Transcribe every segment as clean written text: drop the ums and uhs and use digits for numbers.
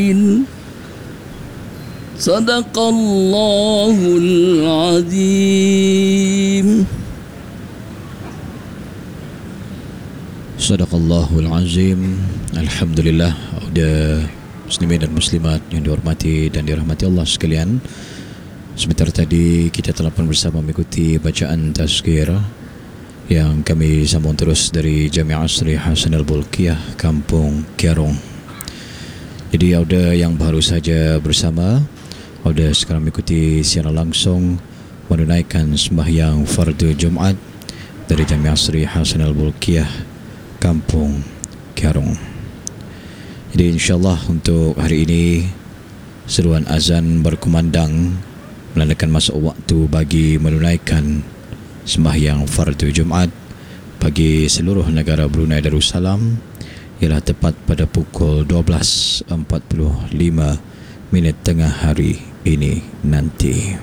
Sadaqallahul azim. Sadaqallahul azim. Alhamdulillah, ada muslimin dan muslimat yang dihormati dan dirahmati Allah sekalian. Sebentar tadi kita telah pun bersama mengikuti bacaan tazkir yang kami sambung terus dari Jami'ah Asri Hasanul Bolkiah, Kampung Kiarong. Jadi ada yang baru saja bersama, ada sekarang mengikuti secara langsung menunaikan sembahyang fardu Jumaat dari Jami'ah Asri Hasanul Bolkiah, Kampung Kiarong. Jadi insyaAllah untuk hari ini seruan azan berkumandang menandakan masa waktu bagi menunaikan sembahyang fardu Jumaat bagi seluruh negara Brunei Darussalam ialah tepat pada pukul 12.45 tengah hari ini nanti.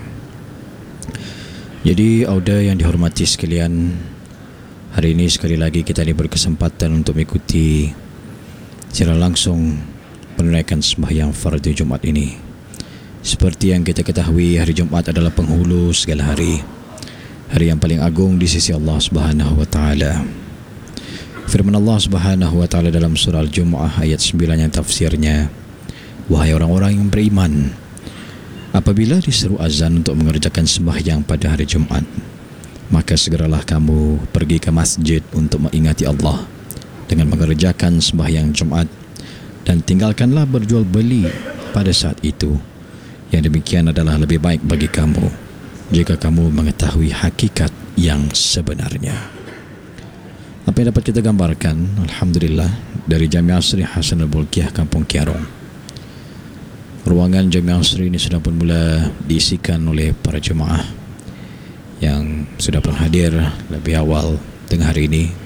Jadi auda yang dihormati sekalian, hari ini sekali lagi kita ini berkesempatan untuk mengikuti secara langsung menunaikan sembahyang fardu Jumaat ini. Seperti yang kita ketahui, hari Jumaat adalah penghulu segala hari, hari yang paling agung di sisi Allah Subhanahu wa taala. Firman Allah Subhanahu wa taala dalam surah Al-Jumu'ah ayat 9 yang tafsirnya, wahai orang-orang yang beriman, apabila diseru azan untuk mengerjakan sembahyang pada hari Jumaat, maka segeralah kamu pergi ke masjid untuk mengingati Allah dengan mengerjakan sembahyang Jumaat, dan tinggalkanlah berjual beli pada saat itu. Yang demikian adalah lebih baik bagi kamu jika kamu mengetahui hakikat yang sebenarnya. Apa yang dapat kita gambarkan, alhamdulillah, dari Jami'ah Asri Hasanul Bolkiah, Kampung Kiarong. Ruangan Jami'ah Asri ini sudah pun mula diisikan oleh para jemaah yang sudah pun hadir lebih awal tengah hari ini